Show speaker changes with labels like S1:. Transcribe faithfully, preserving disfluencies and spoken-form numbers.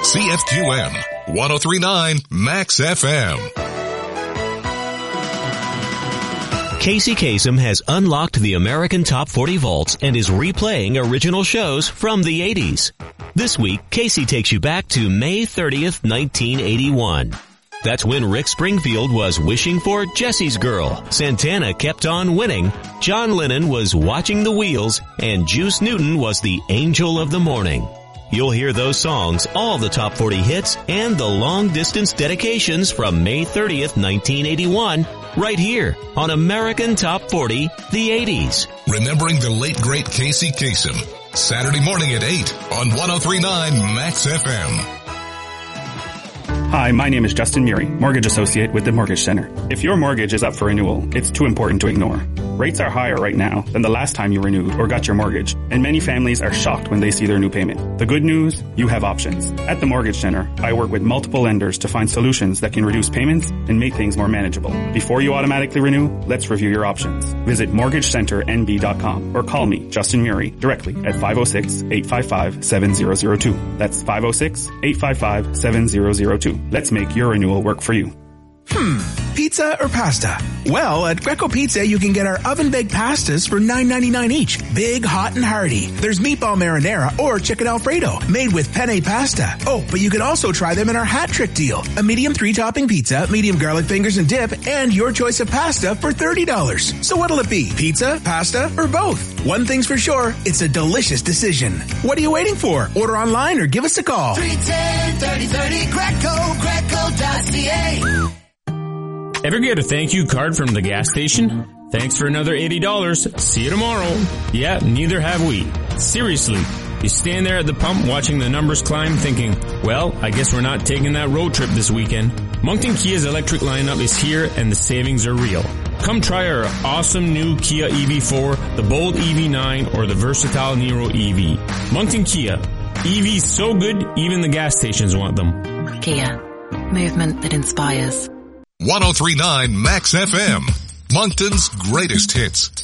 S1: C F Q M, one oh three point nine Max F M.
S2: Casey Kasem has unlocked the American Top forty vaults and is replaying original shows from the eighties. This week, Casey takes you back to May thirtieth, nineteen eighty-one. That's when Rick Springfield was wishing for Jesse's Girl, Santana kept on winning, John Lennon was watching the wheels, and Juice Newton was the angel of the morning. You'll hear those songs, all the top forty hits, and the long-distance dedications from May thirtieth, nineteen eighty-one, right here on American Top forty, the eighties.
S1: Remembering the late, great Casey Kasem. Saturday morning at eight on one oh three point nine Max F M.
S3: Hi, my name is Justin Murray, Mortgage Associate with the Mortgage Center. If your mortgage is up for renewal, it's too important to ignore. Rates are higher right now than the last time you renewed or got your mortgage, and many families are shocked when they see their new payment. The good news, you have options. At the Mortgage Center, I work with multiple lenders to find solutions that can reduce payments and make things more manageable. Before you automatically renew, let's review your options. Visit mortgage center n b dot com or call me, Justin Murray, directly at five oh six, eight five five, seven oh oh two. That's five oh six, eight five five, seven oh oh two. Let's make your renewal work for you.
S4: Hmm, pizza or pasta? Well, at Greco Pizza, you can get our oven-baked pastas for nine ninety-nine each. Big, hot, and hearty. There's meatball marinara or chicken Alfredo, made with penne pasta. Oh, but you can also try them in our hat trick deal. A medium three-topping pizza, medium garlic fingers and dip, and your choice of pasta for thirty dollars. So what'll it be? Pizza, pasta, or both? One thing's for sure, it's a delicious decision. What are you waiting for? Order online or give us a call.
S5: three one zero, thirty thirty, Greco, greco dot c a.
S6: Ever get a thank you card from the gas station? Thanks for another eighty dollars. See you tomorrow. Yeah, neither have we. Seriously, you stand there at the pump watching the numbers climb thinking, well, I guess we're not taking that road trip this weekend. Moncton Kia's electric lineup is here and the savings are real. Come try our awesome new Kia E V four, the bold E V nine, or the versatile Niro E V. Moncton Kia. E Vs so good, even the gas stations want them.
S7: Kia. Movement that inspires.
S1: one oh three point nine Max F M. Moncton's greatest hits.